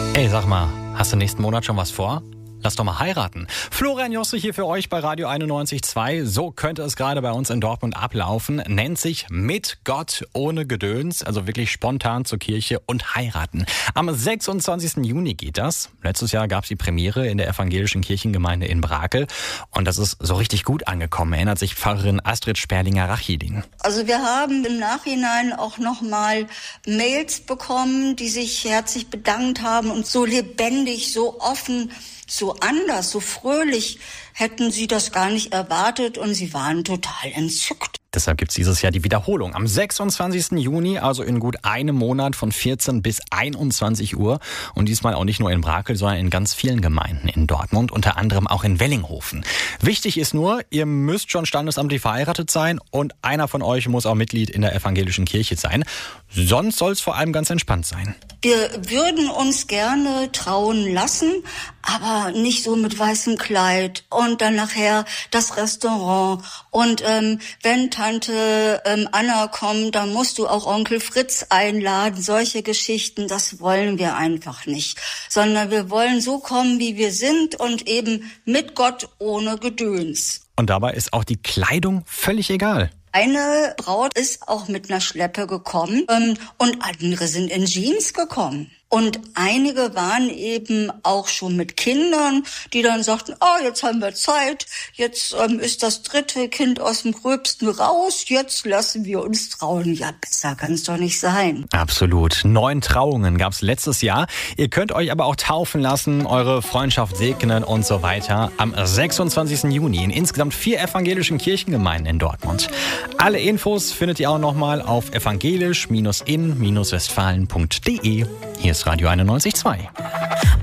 Ey, sag mal, hast du nächsten Monat schon was vor? Lass doch mal heiraten. Florian Josse hier für euch bei Radio 91.2. So könnte es gerade bei uns in Dortmund ablaufen. Nennt sich Mit Gott ohne Gedöns. Also wirklich spontan zur Kirche und heiraten. Am 26. Juni geht das. Letztes Jahr gab es die Premiere in der evangelischen Kirchengemeinde in Brakel. Und das ist so richtig gut angekommen, erinnert sich Pfarrerin Astrid Sperlinger-Rachidin. Also wir haben im Nachhinein auch nochmal Mails bekommen, die sich herzlich bedankt haben und so lebendig, so offen, so anders, so fröhlich hätten sie das gar nicht erwartet und sie waren total entzückt. Deshalb gibt's dieses Jahr die Wiederholung am 26. Juni, also in gut einem Monat von 14 bis 21 Uhr. Und diesmal auch nicht nur in Brakel, sondern in ganz vielen Gemeinden in Dortmund, unter anderem auch in Wellinghofen. Wichtig ist nur, ihr müsst schon standesamtlich verheiratet sein und einer von euch muss auch Mitglied in der evangelischen Kirche sein. Sonst soll's vor allem ganz entspannt sein. Wir würden uns gerne trauen lassen, aber nicht so mit weißem Kleid und dann nachher das Restaurant. Und wenn Tante Anna kommt, dann musst du auch Onkel Fritz einladen. Solche Geschichten, das wollen wir einfach nicht. Sondern wir wollen so kommen, wie wir sind und eben mit Gott ohne Gedöns. Und dabei ist auch die Kleidung völlig egal. Eine Braut ist auch mit einer Schleppe gekommen und andere sind in Jeans gekommen. Und einige waren eben auch schon mit Kindern, die dann sagten, jetzt haben wir Zeit, jetzt ist das dritte Kind aus dem Gröbsten raus, jetzt lassen wir uns trauen. Ja, besser kann's doch nicht sein. Absolut. 9 Trauungen gab's letztes Jahr. Ihr könnt euch aber auch taufen lassen, eure Freundschaft segnen und so weiter. Am 26. Juni in insgesamt 4 evangelischen Kirchengemeinden in Dortmund. Alle Infos findet ihr auch nochmal auf evangelisch-in-westfalen.de. Hier ist Radio 91.2.